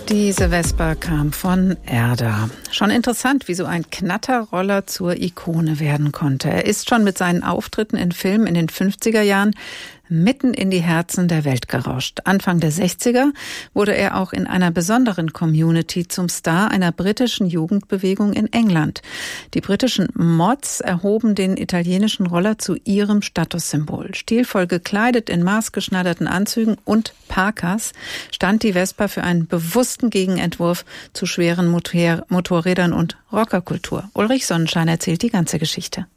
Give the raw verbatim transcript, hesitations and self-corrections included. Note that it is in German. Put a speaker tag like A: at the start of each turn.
A: Diese Vespa kam von Erda. Schon interessant, wie so ein Knatterroller zur Ikone werden konnte. Er ist schon mit seinen Auftritten in Filmen in den fünfziger Jahren mitten in die Herzen der Welt gerauscht. Anfang der sechziger wurde er auch in einer besonderen Community zum Star einer britischen Jugendbewegung in England. Die britischen Mods erhoben den italienischen Roller zu ihrem Statussymbol. Stilvoll gekleidet in maßgeschneiderten Anzügen und Parkas stand die Vespa für einen bewussten Gegenentwurf zu schweren Motor- Motorrädern und Rockerkultur. Ulrich Sonnenschein erzählt die ganze Geschichte.